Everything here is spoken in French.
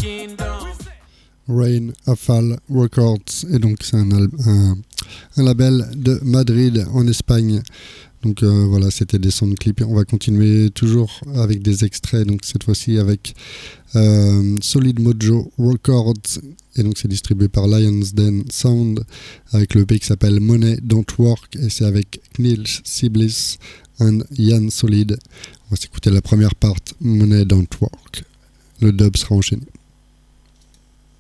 Rain Afal Records, et donc c'est un label de Madrid en Espagne. Donc voilà, c'était des sons de clips. On va continuer toujours avec des extraits, donc cette fois-ci avec Solid Mojo Records, et donc c'est distribué par Lions Den Sound avec le EP qui s'appelle Money Don't Work, et c'est avec Knils Siblis and Ian Solid. On va s'écouter la première part, Money Don't Work. Le dub sera enchaîné.